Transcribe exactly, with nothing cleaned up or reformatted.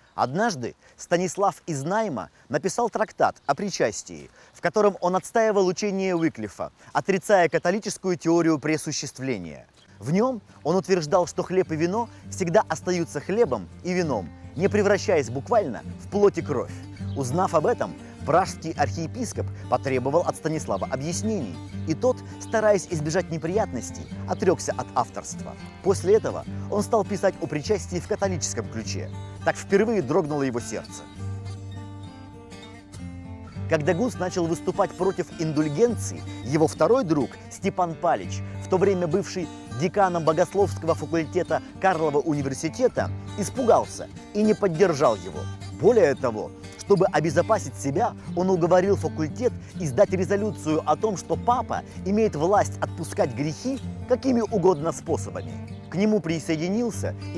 Однажды Станислав из Найма написал трактат о причастии, в котором он отстаивал учение Уиклифа, отрицая католическую теорию пресуществления. В нем он утверждал, что хлеб и вино всегда остаются хлебом и вином, не превращаясь буквально в плоть и кровь. Узнав об этом, пражский архиепископ потребовал от Станислава объяснений, и тот, стараясь избежать неприятностей, отрекся от авторства. После этого он стал писать о причастии в католическом ключе. Так впервые дрогнуло его сердце. Когда Гус начал выступать против индульгенции, его второй друг Степан Палич, в то время бывший деканом богословского факультета Карлова университета, испугался и не поддержал его. Более того, чтобы обезопасить себя, он уговорил факультет издать резолюцию о том, что папа имеет власть отпускать грехи какими угодно способами. К нему присоединился и